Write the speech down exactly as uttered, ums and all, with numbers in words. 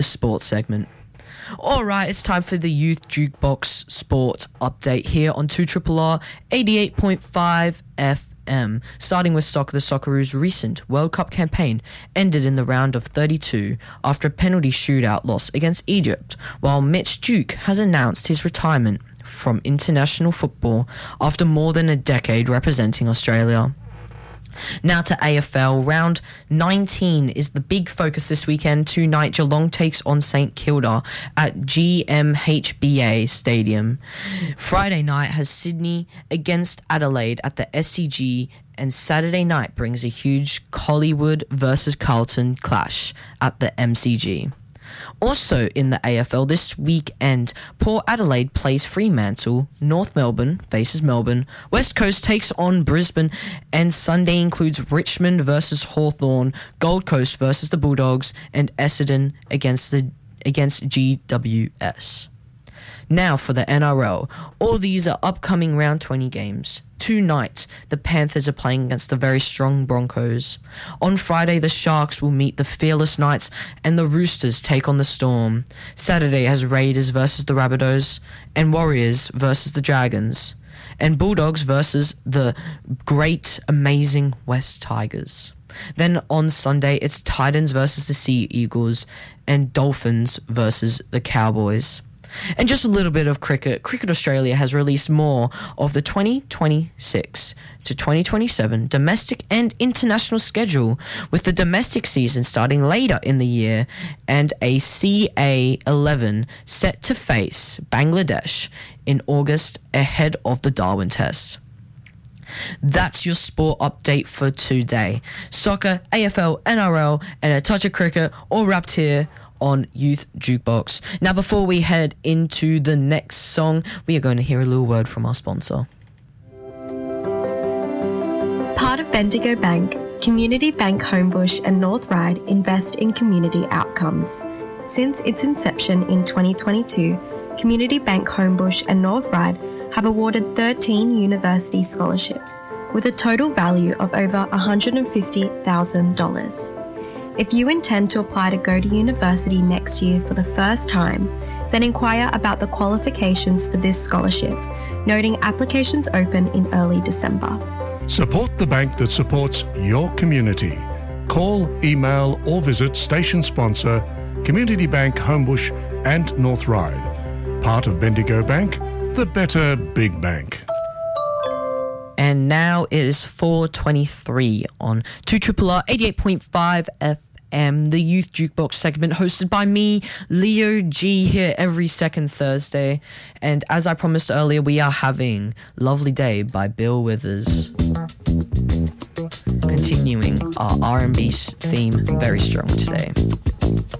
sports segment. All right, it's time for the Youth Jukebox Sport Update here on two R R R eighty-eight point five F M. Starting with soccer, the Socceroos' recent World Cup campaign ended in the round of thirty-two after a penalty shootout loss against Egypt, while Mitch Duke has announced his retirement from international football after more than a decade representing Australia. Now to A F L. Round nineteen is the big focus this weekend. Tonight, Geelong takes on St Kilda at G M H B A Stadium. Friday night has Sydney against Adelaide at the S C G, and Saturday night brings a huge Collingwood versus Carlton clash at the M C G. Also in the A F L this weekend, Port Adelaide plays Fremantle, North Melbourne faces Melbourne, West Coast takes on Brisbane, and Sunday includes Richmond versus Hawthorn, Gold Coast versus the Bulldogs, and Essendon against the against G W S. Now for the N R L. All these are upcoming round twenty games. Tonight, the Panthers are playing against the very strong Broncos. On Friday, the Sharks will meet the Fearless Knights and the Roosters take on the Storm. Saturday has Raiders versus the Rabbitohs and Warriors versus the Dragons. And Bulldogs versus the great, amazing West Tigers. Then on Sunday, it's Titans versus the Sea Eagles and Dolphins versus the Cowboys. And just a little bit of cricket. Cricket Australia has released more of the twenty twenty-six to twenty twenty-seven domestic and international schedule, with the domestic season starting later in the year and a C A eleven set to face Bangladesh in August ahead of the Darwin Test. That's your sport update for today. Soccer, A F L, N R L, and a touch of cricket all wrapped here on Youth Jukebox. Now, before we head into the next song, we are going to hear a little word from our sponsor. Part of Bendigo Bank, Community Bank Homebush and North Ryde invest in community outcomes. Since its inception in twenty twenty-two, Community Bank Homebush and North Ryde have awarded thirteen university scholarships with a total value of over one hundred fifty thousand dollars. If you intend to apply to go to university next year for the first time, then inquire about the qualifications for this scholarship, noting applications open in early December. Support the bank that supports your community. Call, email or visit station sponsor Community Bank Homebush and North Ryde. Part of Bendigo Bank, the better big bank. And now it is four twenty-three on two R R R eighty-eight point five F M, the Youth Jukebox segment hosted by me, Leo G, here every second Thursday. And as I promised earlier, we are having Lovely Day by Bill Withers. Continuing our R and B theme very strong today.